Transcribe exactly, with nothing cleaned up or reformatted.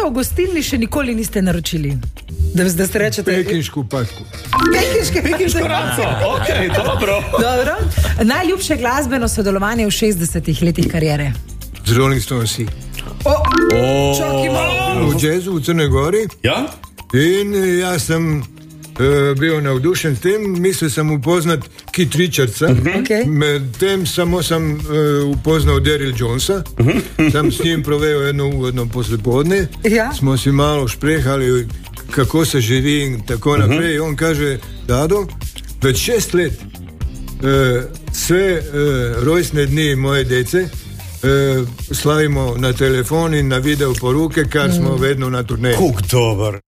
v gostilni še nikoli niste naročili? Da, da ste rečete... Pekinšku patku. Pekinške Pekinško raco, ok, dobro. Dobro. Najljubše glasbeno sodelovanje v šestdesetih letih karijere? Z Rolling Stonesi. O, čakaj malo. V jazzu v Crnoj Gori. Ja? In jaz sem uh, bil navdušen s tem, mislil sem upoznat Keith Richardsa, Okay. medtem samo sem uh, upoznal Daryl Jonesa, sem s njim provejo jedno uvodno poslepodne, Ja. smo si malo šprehali, kako se živi in tako naprej. On kaže, Dado, več šest let uh, sve uh, rojstne dni moje dece uh, slavimo na telefon in na video poruke, kar smo vedno na turneji. Kuk dober.